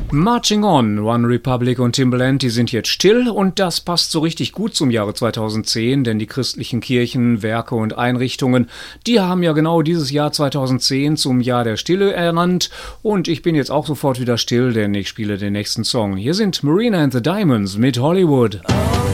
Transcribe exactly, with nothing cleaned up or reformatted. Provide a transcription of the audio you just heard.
Marching On, One Republic und Timbaland, die sind jetzt still und das passt so richtig gut zum Jahre zweitausendzehn, denn die christlichen Kirchen, Werke und Einrichtungen, die haben ja genau dieses Jahr zweitausendzehn zum Jahr der Stille ernannt und ich bin jetzt auch sofort wieder still, denn ich spiele den nächsten Song. Hier sind Marina and the Diamonds mit Hollywood. Oh.